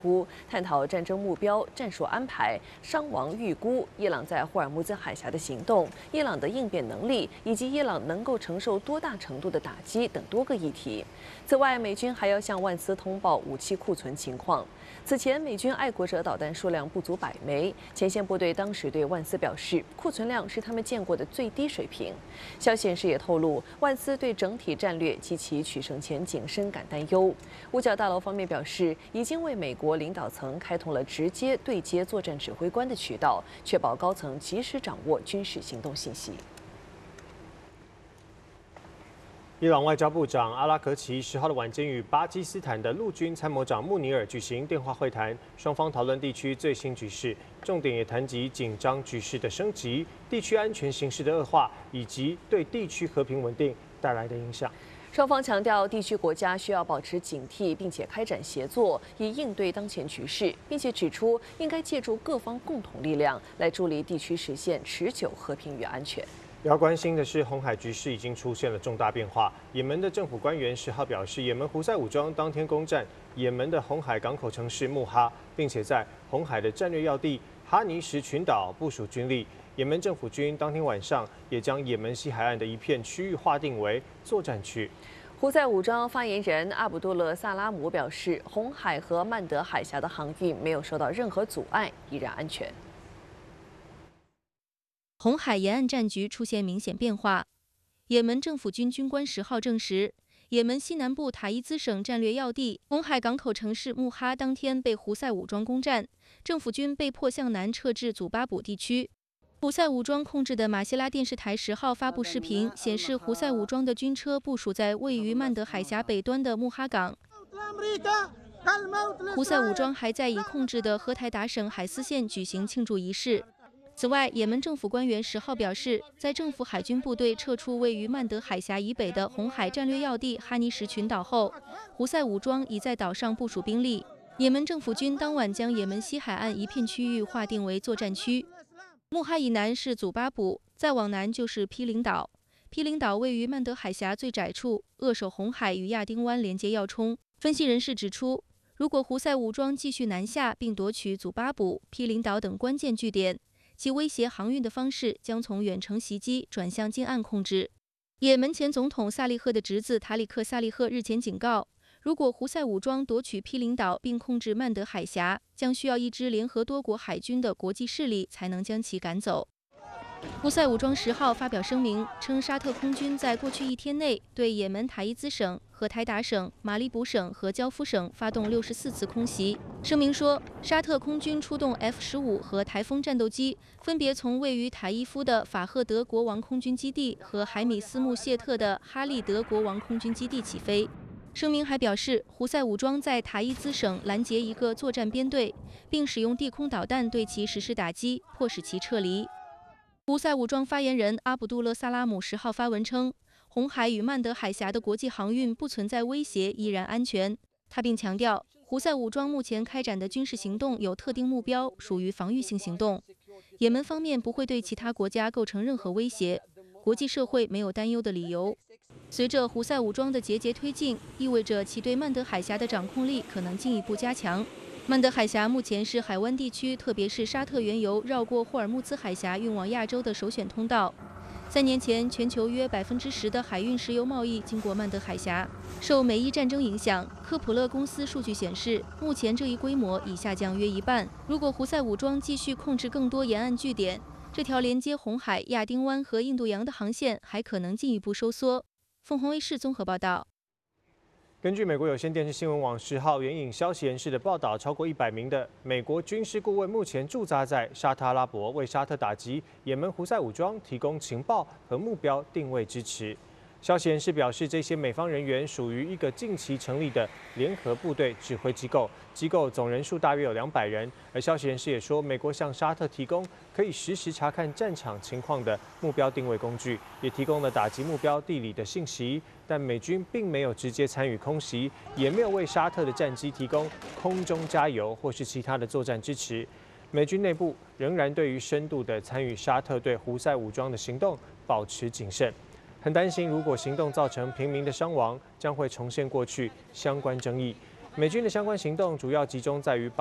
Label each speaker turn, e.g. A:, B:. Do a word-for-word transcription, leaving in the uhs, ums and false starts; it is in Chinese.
A: 估探讨战争目标、战术安排、伤亡预估、伊朗在霍尔木兹海峡的行动、伊朗的应变能力以及伊朗能够承受多大程度的打击等多个议题。此外，美军还要向万斯通报武器库存情况。此前，美军爱国者导弹数量不足百枚，前线部队当时对万斯表示，库存量是他们见过的最低水平。消息人士也透露，万斯对整体战略及其取胜前景深感担忧。五角大楼方面表示，已经为美国领导层开通了直接对接作战指挥官的渠道，确保高层及时掌握军事行动信息。
B: 伊朗外交部长阿拉格齐十号的晚间与巴基斯坦的陆军参谋长穆尼尔举行电话会谈，双方讨论地区最新局势，重点也谈及紧张局势的升级、地区安全形势的恶化，以及对地区和平稳定带来的影响。
A: 双方强调，地区国家需要保持警惕，并且开展协作，以应对当前局势，并且指出应该借助各方共同力量来助力地区实现持久和平与安全。
B: 要关心的是，红海局势已经出现了重大变化。也门的政府官员十号表示，也门胡塞武装当天攻占也门的红海港口城市穆哈，并且在红海的战略要地哈尼什群岛部署军力。也门政府军当天晚上也将也门西海岸的一片区域划定为作战区。
A: 胡塞武装发言人阿卜杜勒·萨拉姆表示，红海和曼德海峡的航运没有受到任何阻碍，依然安全。
C: 红海沿岸战局出现明显变化。也门政府军军官十号证实，也门西南部塔伊兹省战略要地红海港口城市穆哈当天被胡塞武装攻占，政府军被迫向南撤至祖巴卜地区。胡塞武装控制的马希拉电视台十号发布视频，显示胡塞武装的军车部署在位于曼德海峡北端的穆哈港。胡塞武装还在已控制的荷台达省海斯县举行庆祝仪式。此外，也门政府官员十号表示，在政府海军部队撤出位于曼德海峡以北的红海战略要地哈尼什群岛后，胡塞武装已在岛上部署兵力。也门政府军当晚将也门西海岸一片区域划定为作战区。穆哈以南是祖巴卜，再往南就是毗邻岛。毗邻岛位于曼德海峡最窄处，扼守红海与亚丁湾连接要冲。分析人士指出，如果胡塞武装继续南下并夺取祖巴卜、毗邻岛等关键据点，其威胁航运的方式将从远程袭击转向近岸控制。也门前总统萨利赫的侄子塔里克·萨利赫日前警告，如果胡塞武装夺取毗邻岛并控制曼德海峡，将需要一支联合多国海军的国际势力才能将其赶走。胡塞武装十号发表声明称，沙特空军在过去一天内对也门塔伊兹省、荷台达省、马里卜省和焦夫省发动六十四次空袭。声明说，沙特空军出动 F 十五和台风战斗机，分别从位于塔伊夫的法赫德国王空军基地和海米斯穆谢特的哈利德国王空军基地起飞。声明还表示，胡塞武装在塔伊兹省拦截一个作战编队，并使用地空导弹对其实施打击，迫使其撤离。胡塞武装发言人阿卜杜勒·萨拉姆十号发文称，红海与曼德海峡的国际航运不存在威胁，依然安全。他并强调，胡塞武装目前开展的军事行动有特定目标，属于防御性行动。也门方面不会对其他国家构成任何威胁，国际社会没有担忧的理由。随着胡塞武装的节节推进，意味着其对曼德海峡的掌控力可能进一步加强。曼德海峡目前是海湾地区，特别是沙特原油绕过霍尔木兹海峡运往亚洲的首选通道。三年前，全球约百分之十的海运石油贸易经过曼德海峡。受美伊战争影响，科普勒公司数据显示，目前这一规模已下降约一半。如果胡塞武装继续控制更多沿岸据点，这条连接红海、亚丁湾和印度洋的航线还可能进一步收缩。凤凰卫视综合报道。
B: 根据美国有线电视新闻网十号援引消息人士的报道，超过一百名的美国军事顾问目前驻扎在沙特阿拉伯，为沙特打击也门胡塞武装提供情报和目标定位支持。消息人士表示，这些美方人员属于一个近期成立的联合部队指挥机构，机构总人数大约有两百人。而消息人士也说，美国向沙特提供可以实时查看战场情况的目标定位工具，也提供了打击目标地理的信息。但美军并没有直接参与空袭，也没有为沙特的战机提供空中加油或是其他的作战支持。美军内部仍然对于深度的参与沙特对胡塞武装的行动保持谨慎。很担心，如果行动造成平民的伤亡，将会重现过去相关争议。 美军的相关行动主要集中在于